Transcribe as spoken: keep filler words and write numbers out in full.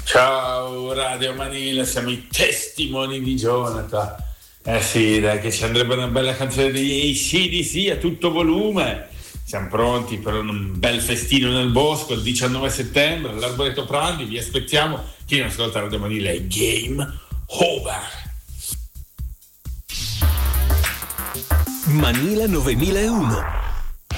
Ciao Radio Manila, siamo i testimoni di Jonathan. Eh sì, dai, che ci andrebbe una bella canzone degli A C D C a tutto volume. Siamo pronti per un bel festino nel bosco il diciannove settembre all'Arboreto Prandi. Vi aspettiamo. Chi non ascolta Radio Manila è game over. Manila novemilauno.